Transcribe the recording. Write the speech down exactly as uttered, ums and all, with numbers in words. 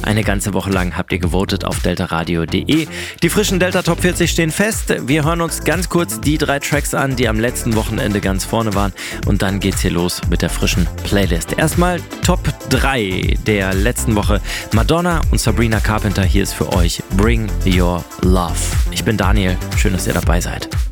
Eine ganze Woche lang habt ihr gewotet auf deltaradio punkt de. Die frischen Delta Top vierzig stehen fest. Wir hören uns ganz kurz die drei Tracks an, die am letzten Wochenende ganz vorne waren. Und dann geht's hier los mit der frischen Playlist. Erstmal Top drei der letzten Woche. Madonna und Sabrina Carpenter, hier ist für euch Bring Your Love. Ich bin Daniel, schön, dass ihr dabei seid.